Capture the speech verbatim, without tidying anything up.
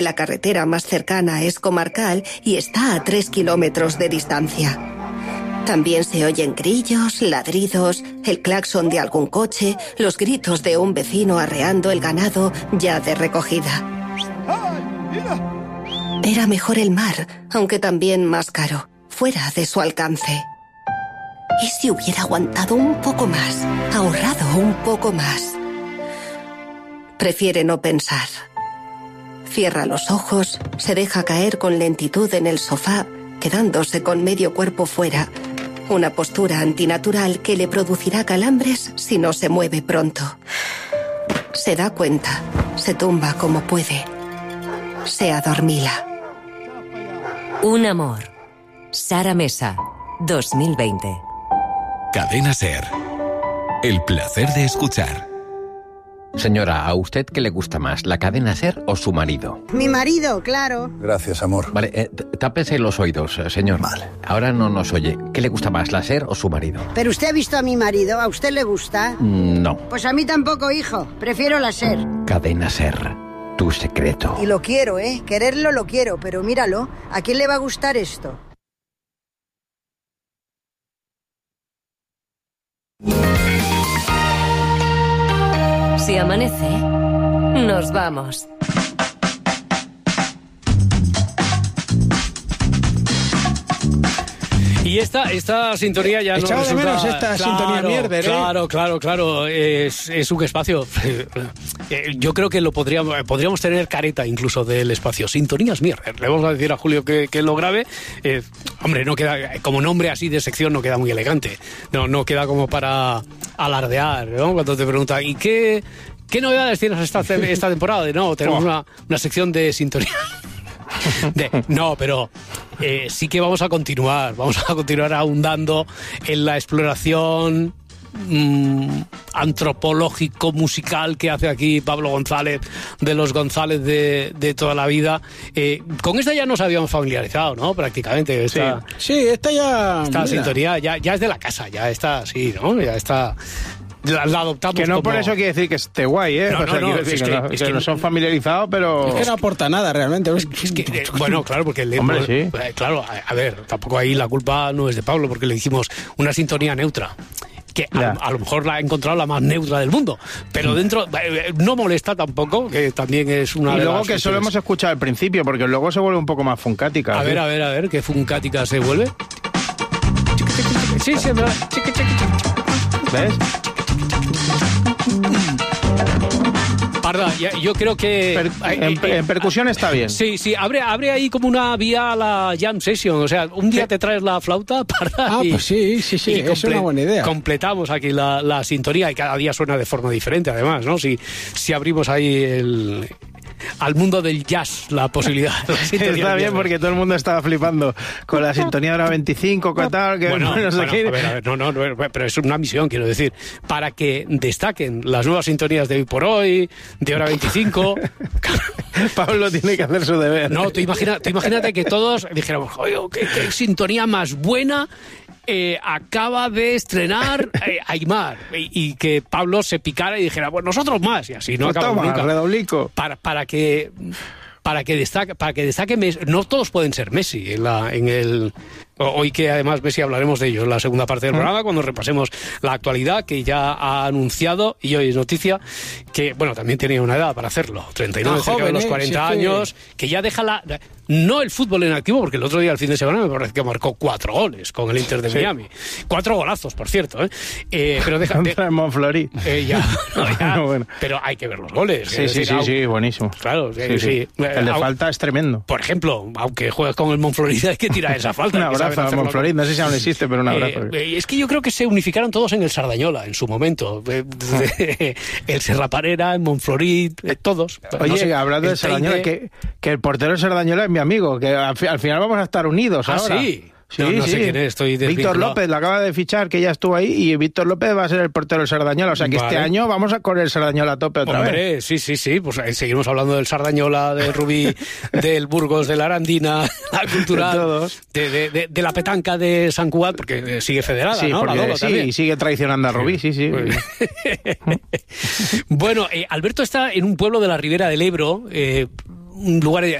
La carretera más cercana es comarcal y está a tres kilómetros de distancia. También se oyen grillos, ladridos, el claxon de algún coche, los gritos de un vecino arreando el ganado ya de recogida. Era mejor el mar, aunque también más caro, fuera de su alcance. ¿Y si hubiera aguantado un poco más, ahorrado un poco más? Prefiere no pensar. Cierra los ojos, se deja caer con lentitud en el sofá, quedándose con medio cuerpo fuera. Una postura antinatural que le producirá calambres si no se mueve pronto. Se da cuenta, se tumba como puede. Se adormila. Un amor. Sara Mesa, dos mil veinte. Cadena SER. El placer de escuchar. Señora, ¿a usted qué le gusta más, la cadena SER o su marido? Mi marido, claro. Gracias, amor. Vale, eh, tápese los oídos, señor. Vale. Ahora no nos oye. ¿Qué le gusta más, la SER o su marido? ¿Pero usted ha visto a mi marido? ¿A usted le gusta? Mm, no. Pues a mí tampoco, hijo. Prefiero la SER. Cadena SER. Tu secreto. Y lo quiero, ¿eh? Quererlo lo quiero, pero míralo. ¿A quién le va a gustar esto? Si amanece, nos vamos. Y esta, esta sintonía ya no Echaba de menos esta claro, sintonía mierda, ¿eh? Claro, claro, claro. Es, es un espacio. Yo creo que lo podríamos, podríamos tener careta incluso del espacio. Sintonías mierda. Le vamos a decir a Julio que, que lo grabe. Eh, hombre, no queda, como nombre así de sección no queda muy elegante. No, no queda como para alardear, ¿no? Cuando te preguntan, ¿y qué, qué novedades tienes esta, esta temporada? No, tenemos oh. una, una sección de sintonía. De, no, pero eh, sí que vamos a continuar, vamos a continuar ahondando en la exploración mmm, antropológico-musical que hace aquí Pablo González, de los González de, de toda la vida. Eh, con esta ya nos habíamos familiarizado, ¿no? Prácticamente. Esta, sí, sí, esta ya... Esta sintonía ya, ya es de la casa, ya está así, ¿no? Ya está... La, la adoptamos que no como... por eso quiere decir que esté guay, ¿eh? No, o sea, no, no, decir es que, que, no, es que que no son familiarizados, pero... Es que no aporta nada realmente. Es que, eh, bueno, claro, porque... Le, Hombre, sí. Eh, claro, a, a ver, tampoco ahí la culpa no es de Pablo, porque le dijimos una sintonía neutra. Que a, a lo mejor la ha encontrado la más neutra del mundo, pero dentro eh, no molesta tampoco, que también es una... Y de luego las que solo hemos escuchado al principio, porque luego se vuelve un poco más funcática. A ¿sí? ver, a ver, a ver, ¿qué funcática se vuelve? Sí, sí, ¿ves? Parda, yo creo que... Per, en, en percusión está bien. Sí, sí, abre, abre ahí como una vía a la jam session, o sea, un día te traes la flauta, Parda, Ah, y, pues sí, sí, sí, es una buena idea. Completamos aquí la, la sintonía y cada día suena de forma diferente, además, ¿no? Si, si abrimos ahí el... al mundo del jazz, la posibilidad. La está bien porque todo el mundo estaba flipando con la sintonía de la veinticinco, ¿qué tal? Que bueno, no sé bueno, qué. a ver, a ver, no, no, no, pero es una misión, quiero decir, para que destaquen las nuevas sintonías de Hoy por Hoy, de Hora veinticinco. Pablo tiene que hacer su deber. No, tú, imagina, tú imagínate que todos dijéramos, oye, qué, qué sintonía más buena. Eh, acaba de estrenar eh, Aymar y, y que Pablo se picara y dijera, pues nosotros más, y así no pues acabamos toma, nunca. Redoblico. Para, para que para que destaque, para que destaque Messi. No todos pueden ser Messi en la en el hoy, que además Messi hablaremos de ello en la segunda parte del programa, cuando repasemos la actualidad, que ya ha anunciado, y hoy es noticia, que, bueno, también tenía una edad para hacerlo, treinta y nueve, ah, cerca joven, de los eh, cuarenta sí, años, que ya deja la... No el fútbol en activo, porque el otro día, el fin de semana, me parece que marcó cuatro goles con el Inter de sí. Miami. Cuatro golazos, por cierto, ¿eh? eh pero deja... Contra el Monflori. Eh, ya, no, ya, bueno. Pero hay que ver los goles. Sí, sí, sí, sí, buenísimo. Claro, sí, sí, sí. sí. El de falta es tremendo. Por ejemplo, aunque juegues con el Monflorida, hay que tirar esa falta. Un abrazo al Monflorida, no sé si aún existe, pero un abrazo. Eh, es que yo creo que se unificaron todos en el Sardañola en su momento. El Serraparera, el Monflorid, todos. Oye, no sé, hablando de Sardañola, que, que el portero de Sardañola es mi amigo, que al, al final vamos a estar unidos ah, ahora. sí. Sí, no, no sí. sé quién es, estoy Víctor López, la acaba de fichar, que ya estuvo ahí, y Víctor López va a ser el portero del Sardañola. O sea que vale. Este año vamos a con el Sardañola a tope otra Hombre, vez. sí, sí, sí. Pues eh, seguimos hablando del Sardañola, del Rubí, del Burgos, de la Arandina, la cultural, de, de, de, de la petanca de San Cugat, porque eh, sigue federada, sí, ¿no? Porque, la Dolo, sí, también. y sigue traicionando a Rubí, sí, sí. sí. Bueno, eh, Alberto está en un pueblo de la Ribera del Ebro, eh, un lugar